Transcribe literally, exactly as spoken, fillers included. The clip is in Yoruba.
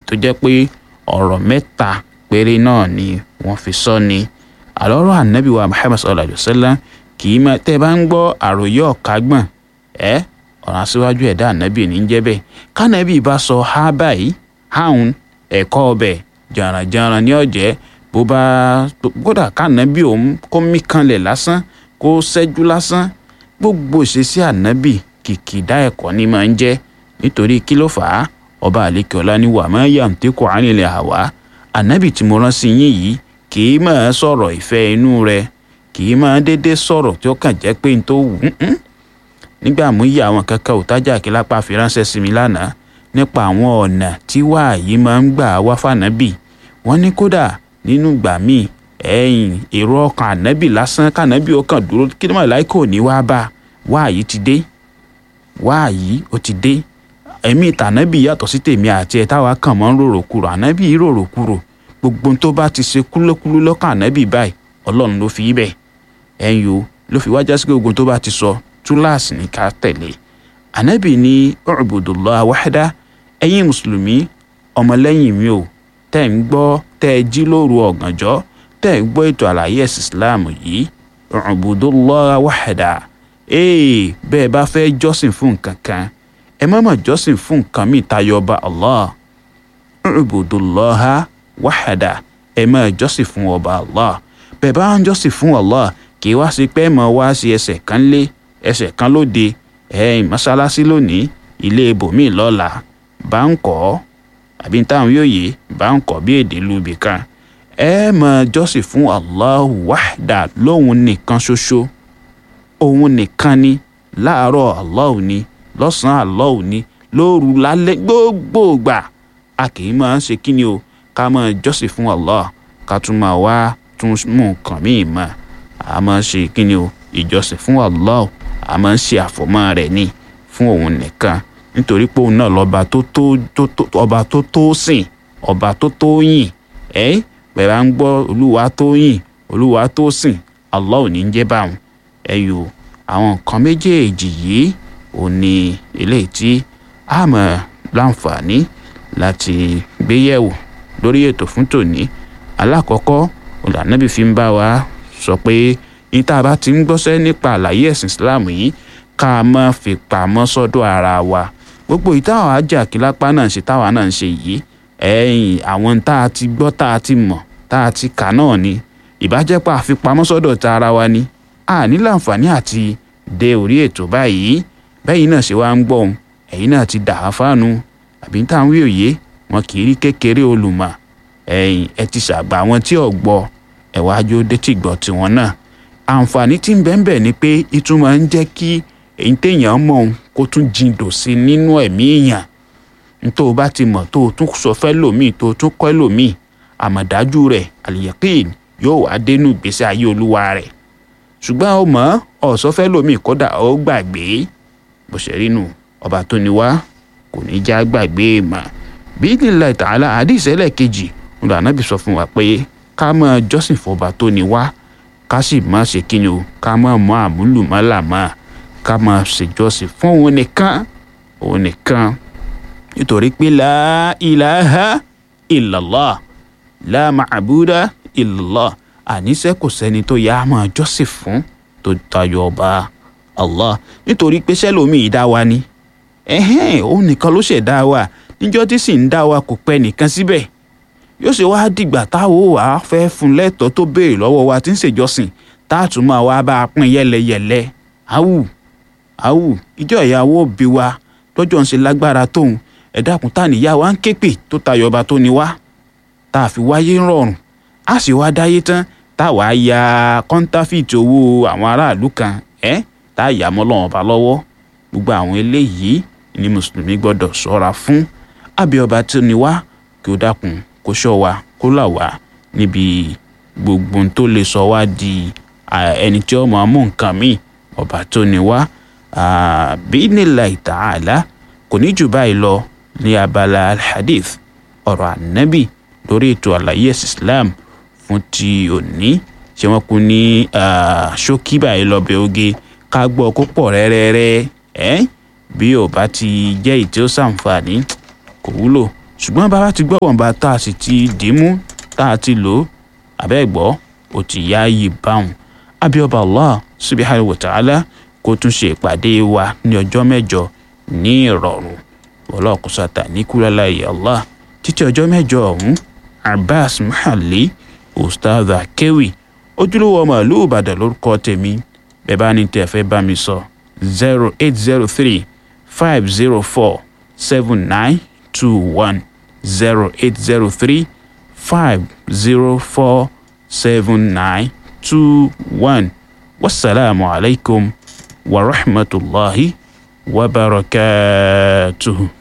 tó jẹ́ pé ọ̀rọ̀ mẹ́ta péré náà ni wọ́n fi sọ ni. àlọ́rọ̀ ànábì wa Muhammad sallallahu alayhi wa sallam kì í mọ tẹ́ ẹ bá ń gbọ́ àròyé ọ̀kágbọ̀n ẹ́ ọ̀ràn aṣíwájú ẹ̀dá ànábì ní jẹ́ bẹ́ẹ̀. kánábì bá sọ ha báyìí háun ẹ̀kọ́ ọbẹ̀ jàrànjàràn ní ọ̀jẹ́ bó bá kódà kánábì òun kó mí kanlẹ̀ lásán kó ṣẹ́jú lásán gbogbo ìṣesí ànábì kìkìdá ẹ̀kọ́ ni máa ń jẹ́ nítorí kí ló fà á ọba àlekèọlá ní wà máa yà ń tẹ́kọ̀ ànilẹ̀ àwa ànábì tí mo rán sí yín yìí kì í máa sọ̀rọ̀ ìfẹ́ inú rẹ̀ kì í máa dédé sọ̀rọ̀ tí ó kàn jẹ́ pé n tó wù ú nígbà mú yí àwọn kankan ò tájà kí lápá fi ránṣẹ́ sí mi lánàá nípa àwọn ọ̀nà tí wáàyí máa ń gbà wá fànábì wọ́n ní kódà nínú ìgbà míì ẹ̀yìn èrò ọkàn ànábì lásán kànábì ó kàn dúró kí ló láì kò ní wá bá wáàyí ti dé wáàyí ó ti dé ẹ̀mí ìtànábì yàtọ̀ sí tèmi àti ẹ̀ táwa kàn mọ́ ń rorò kúrò ànábì rorò kúrò gbogbo tó bá ti ṣe kúlókúló lọ́kàn ànábì báyìí ọlọ́run ló fi í bẹ̀ ẹ̀yìn o ló fi wájà sí gbogbo tó bá ti sọ túláàsì ní ká tẹ̀lé. ànábì ní u'budullaha wahda ẹ̀yin mùsùlùmí ọmọlẹ́yìn mi ò tẹ́ ń gbọ́ tẹ́ ẹ jí lóru ọ̀gànjọ́ tẹ́ ẹ gbọ́ ètò àlàyé ẹ̀sìn islam yìí u'budullaha wahda ee bẹ́ẹ̀ bá fẹ́ jọ́sìn fún nǹkan kan ẹ má mà jọ́sìn fún nǹkan míì tayọ ọba Allah u'budullaha wahda ẹ má jọ́sìn fún ọba Allah bẹ́ẹ̀ bá ń jọ́sìn fún Allah kì í wá sí pé mọ̀ wá sí ẹsẹ̀ kan lé ẹsẹ̀ kan lóde ẹ̀yìn mọ́ṣáláṣí lónìí ilé ibòmíì lọ́la bá ń kọ́ àbí táwọn yóò yé bá ń kọ́ bí èdè lùbì kan ẹ máa jọ́sìn fún Allahu wahda lóhun nìkan ṣoṣo òun nìkan ni láàárọ̀ Allahu ni lọ́sàn-án Allahu ni lóru lálẹ́ gbogbo ìgbà a kì í máa ń ṣe kí ni o ká máa jọ́sìn fún Allah ká tún máa wá tún mú nǹkan míì mọ́ a máa ń ṣe kí ni o ìjọsìn fún Allah a máa ń ṣe àfọ̀mọ́ rẹ̀ ni fún òun nìkan nítorí pé òun náà lọ́ba tó tó tó ọba tó tó sìn ọba tó tó yìn ẹ́ pẹ̀lú à ń gbọ́ olúwa tó yìn olúwa tó sìn Allah ò ní jẹ́ báwọn ẹ̀yọ́ àwọn nǹkan méjèèjì yìí ò ní eléyìí tí a máa láǹfààní láti gbéyẹ̀wò lórí ètò fún tòní. alákọ̀ọ́kọ́ Ànábì fi ń bá wa sọ pé ní tá a bá ti ń gbọ́sẹ́ nípa àlàyé ẹ̀sìn Islam yìí ká má fi pamọ́ sọ́dọ̀ ara wa gbogbo ìtawà ajá kìlápá náà ń ṣe táwa náà ń ṣe yìí ẹ̀yìn àwọn tá a ti gbọ́ tá a ti mọ̀ tá a ti kà náà ni ìbájẹ́pà àfipamọ́ sọ́dọ̀ ta ara wa ni a ní láǹfààní àti dé orí ètò báyìí bẹ́yìn náà ṣe wá ń gbọ́ ohun ẹ̀yìn náà ti dà á fánu àbí táwọn wí òye wọn kì í rí kékeré olùmọ̀ ẹ̀yìn ẹ ti ṣàgbà àwọn tí ò gbọ́ ẹ̀wá ajó dé tí gbọ́ tiwọn náà àǹfààní tí ń bẹ́ẹ̀ bẹ́ẹ̀ ni pé ìtumọ̀ ń jẹ́ kí èyí téèyàn mọ̀ ohun kó tún jindò sí nínú ẹ̀mí èèyàn tó o bá ti mọ̀ tó o tún sọ fẹ́ lòmíì tó o tún kọ́ lòmíì àmọ̀dájú rẹ̀ àlìyàkín yóò wá dénú ìgbésí ayé olúwa rẹ̀ ṣùgbọ́n o mọ̀ ọ̀sọ́ fẹ́ lòmíì kódà ó gbàgbé bó ṣe rí nù ọba tó ní wá kò ní já gbàgbé mọ́ bí nílẹ̀ tààlà àdìsẹ́lẹ̀ kejì ọ̀dọ̀ Ànábì sọ fún wa pé ká máa jọ́sìn fọba tó ní wá ká sì máa ṣe kíni o ká máa mọ àmúlùmọ́là máa ká máa ṣèjọ́sìn fún òun nìkan òun nìkan nítorí pé la ilaha illallah la ma'buda illallah àníṣe kò sẹ́ni tó yá máa jọ́sìn fún tó tayọ ọba Allah nítorí pé sẹ́lòmíì dá wa ni ẹ̀hẹ́n òun nìkan ló ṣẹ̀dá wa níjọ́ tí sì ń dá wa kò pẹ́ nìkan síbẹ̀ yóò ṣe wá dìgbà táwo wà á fẹ́ fún lẹ́tọ̀ọ́ tó béèrè lọ́wọ́ wa tí ń ṣèjọ́sìn táàtún máa wá bá a pín yẹ́lẹyẹ̀lẹ áwù áwù ìjọ ìyàwó bí wa lọ́jọ́ ń ṣe lágbára tóun ẹ̀dákun tá níyà wa ń képè tó tayọ ọba tó ní wá tá a fi wáyé rọrùn a sì wá dáyé tán tá a wá ya kọ́ńtáfìtì owó àwọn aráàlú kan ẹ́ tá a yà mọ́ lọ́wọ́ ọba lọ́wọ́ gbogbo àwọn eléyìí ni mùsùlùmí gbọ́dọ̀ ṣọ́ra fún àbí ọba tó ní wá kí ó dákun kó ṣọ́ wa kó là wá níbi gbogbo tó lè sọ wá di ẹni tí ó máa mú nǹkan míì ọba tó ní wá bi'idhnillahi ta'ala kò ní jù báyìí lọ ní abala alhadith ọ̀rọ̀ ànábì lórí ètò àlàyé ẹ̀sìn Islam fún ti òní ṣé wọ́n kú ní ṣókí báyìí lọ́bẹ̀ oge ká gbọ́ kó pọ̀ rẹ́rẹ́rẹ́ ẹ́ bí ò bá ti jẹ́ ìtí ó ṣàǹfààní kò wúlò ṣùgbọ́n bàbá ti gbọ́ wọ̀nba tá a sì ti dìímú tá a ti lò àbẹ́ẹ̀gbọ́ ó ti yá yìí báwọn abíọ́ba Allah subhanahu wa ta'ala kó tún ṣe ìpàdé wa ní ọjọ́ mẹ́jọ ní ìrọ̀rùn ọlọ́ọ̀kùsàtà ní kúrẹ́láyé Allah títí ọjọ́ mẹ́jọ ọ̀hún Abbas Muhalli ustaz akewi ojúlówó ọmọ ìlú Ìbàdàn lórúkọ tèmi bẹ́ẹ̀ bá ní tẹ́ fẹ́ bá mi sọ zero eight zero three five zero four seven nine two one zero eight zero three five zero four seven nine two one. Wassalamu alaikum wa rahmatullahi wa barakatuh.